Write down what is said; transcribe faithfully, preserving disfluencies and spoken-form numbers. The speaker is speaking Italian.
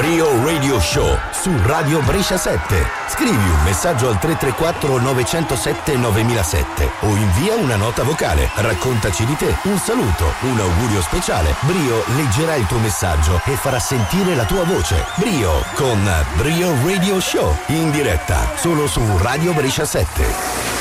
Brio Radio Show su Radio Brescia sette. Scrivi un messaggio al tre tre quattro nove zero sette nove zero zero sette o invia una nota vocale. Raccontaci di te, un saluto, un augurio speciale. Brio leggerà il tuo messaggio e farà sentire la tua voce. Brio con Brio Radio Show in diretta solo su Radio Brescia sette.